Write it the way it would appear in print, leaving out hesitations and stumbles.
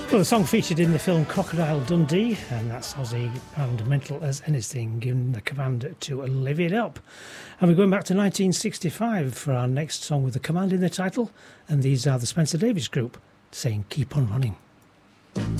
Well, the song featured in the film Crocodile Dundee, and that's Ozzy and Mental as Anything, giving the command to live it up. And we're going back to 1965 for our next song with the command in the title, and these are the Spencer Davis Group saying, "Keep on running."